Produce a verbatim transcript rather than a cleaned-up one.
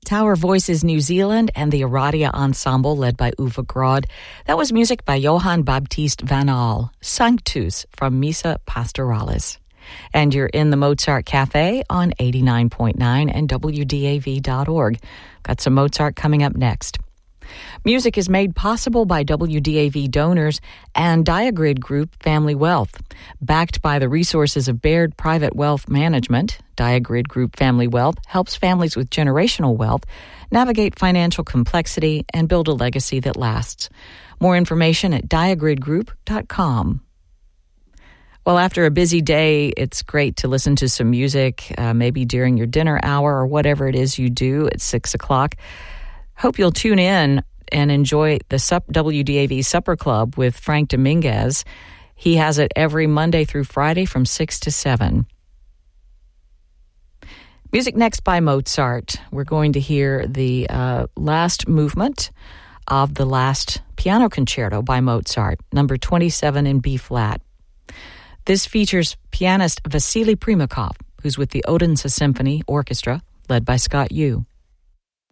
Tower Voices New Zealand and the Aradia Ensemble led by Uwe Grod. That was music by Johann Baptist van Aal, Sanctus from Missa Pastoralis. And you're in the Mozart Cafe on eighty-nine point nine and W D A V dot org. Got some Mozart coming up next. Music is made possible by W D A V donors and Diagrid Group Family Wealth. Backed by the resources of Baird Private Wealth Management, Diagrid Group Family Wealth helps families with generational wealth navigate financial complexity and build a legacy that lasts. More information at diagrid group dot com. Well, after a busy day, it's great to listen to some music, uh, maybe during your dinner hour or whatever it is you do at six o'clock. Hope you'll tune in and enjoy the Sup- W D A V Supper Club with Frank Dominguez. He has it every Monday through Friday from six to seven. Music next by Mozart. We're going to hear the uh, last movement of the last piano concerto by Mozart, number twenty-seven in B-flat. This features pianist Vasily Primakov, who's with the Odense Symphony Orchestra, led by Scott Yu.